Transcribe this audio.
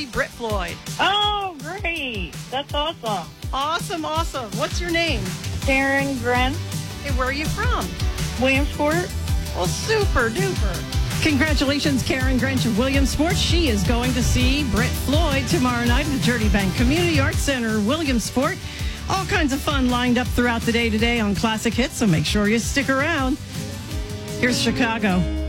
see Britt Floyd. Oh, great. That's awesome. Awesome. What's your name? Karen Grant, Hey, where are you from? Williamsport. Well, super duper. Congratulations, Karen Grench of Williamsport. She is going to see Britt Floyd tomorrow night at the Dirty Bank Community Arts Center, Williamsport. All kinds of fun lined up throughout the day today on Classic Hits, so make sure you stick around. Here's Chicago.